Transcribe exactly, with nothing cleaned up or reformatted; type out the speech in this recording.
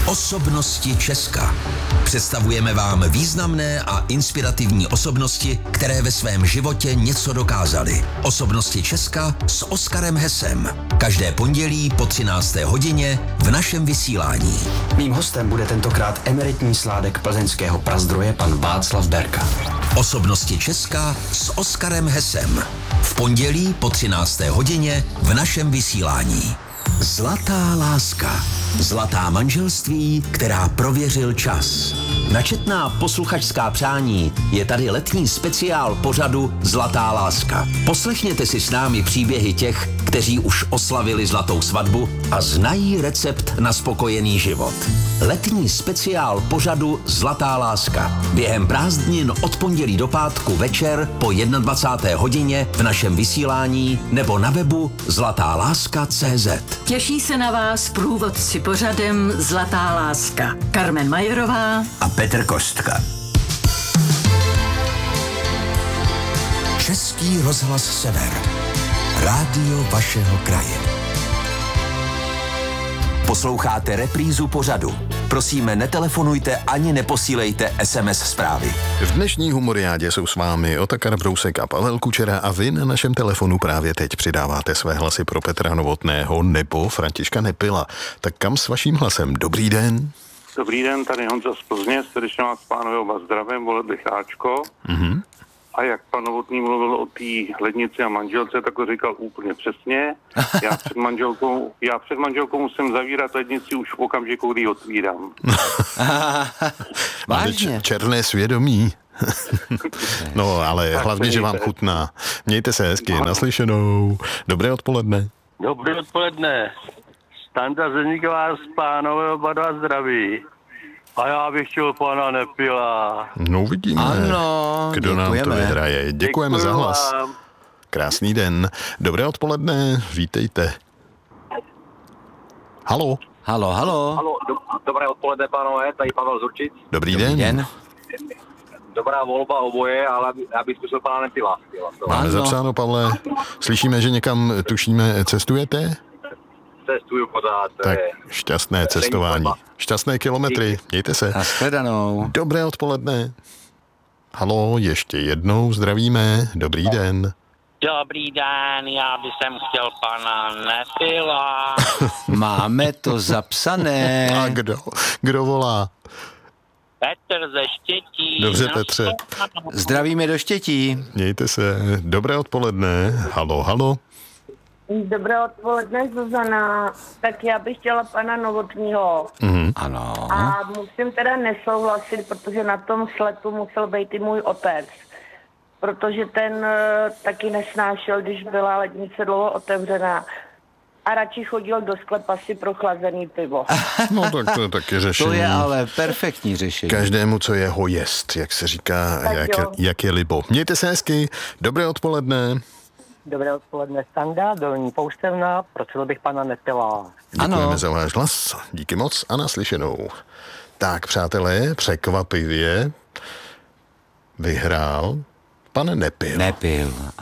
Osobnosti Česka. Představujeme vám významné a inspirativní osobnosti, které ve svém životě něco dokázaly. Osobnosti Česka s Oskarem Hesem. Každé pondělí po třinácté hodině v našem vysílání. Mým hostem bude tentokrát emeritní sládek plzeňského prazdroje pan Václav Berka. Osobnosti Česka s Oskarem Hesem. V pondělí po třinácté hodině v našem vysílání. Zlatá láska. Zlatá manželství, která prověřil čas. Načetná posluchačská přání je tady letní speciál pořadu Zlatá láska. Poslechněte si s námi příběhy těch, kteří už oslavili zlatou svatbu a znají recept na spokojený život. Letní speciál pořadu Zlatá láska. Během prázdnin od pondělí do pátku večer po dvacáté jedné hodině v našem vysílání nebo na webu zlatá láska tečka cé zet. Těší se na vás průvodci pořadem Zlatá láska. Carmen Majerová a Petr Kostka. Český rozhlas Sever. Rádio vašeho kraje. Posloucháte reprízu pořadu. Prosíme, netelefonujte ani neposílejte es em es zprávy. V dnešní humoriádě jsou s vámi Otakar Brousek a Pavel Kučera a vy na našem telefonu právě teď přidáváte své hlasy pro Petra Novotného nebo Františka Nepila. Tak kam s vaším hlasem? Dobrý den. Dobrý den, tady Honza z Plzně, srdečně vás pánové oba zdravím, volil bych Áčko. Mhm. A jak pan Novotný mluvil o té lednici a manželce, tak to říkal úplně přesně. Já před manželkou, já před manželkou musím zavírat lednici už v okamžiku, kdy ji otvírám. Vážně? Černé svědomí. No, ale tak hlavně, že vám chutná. Mějte se hezky, naslyšenou. Dobré odpoledne. Dobré odpoledne. Standa Zeníková z pánové oba dva zdraví. A já bych chtěl pana Nepila. No uvidíme, ano, kdo děkujeme. nám to vyhraje. Děkujeme Děkuju za hlas. vám. Krásný den. Dobré odpoledne, vítejte. Halo. Halo, halo. Halo, do, dobré odpoledne, pánové, tady Pavel Zurčic. Dobrý, Dobrý den. den. Dobrá volba oboje, ale já bych zkusil pana Nepila. Máme Ano. zapsáno, Pavle. Slyšíme, že někam, tušíme, cestujete? Cestuju pořád. to Tak je- šťastné cestování. Šťastné kilometry. Mějte se. Nashledanou. Dobré odpoledne. Halo, ještě jednou zdravíme. Dobrý den. Dobrý den, já bych sem chtěl pana Nepila. Máme to zapsané. A kdo? Kdo volá? Petr ze Štětí. Dobře, Petře. Zdravíme do Štětí. Mějte se. Dobré odpoledne. Halo, halo. Dobré odpoledne, Zuzana. Tak já bych chtěla pana Novotního. Mhm. Ano. A musím teda nesouhlasit, protože na tom sletu musel být i můj otec. Protože ten eh, taky nesnášel, když byla lednice dlouho otevřená. A radši chodil do sklepa si pro chlazený pivo. No tak to je taky řešení. To je ale perfektní řešení. Každému, co je ho jest, jak se říká, Tak jak je, jo. jak je libo. Mějte se hezky. Dobré odpoledne. Dobré odpoledne, Standa, Dolní Poustevna, prosil bych pana Nepila. Děkujeme Ano. za váš hlas. Díky moc a naslyšenou. Tak, přátelé, překvapivě vyhrál pan Nepil. Nepil.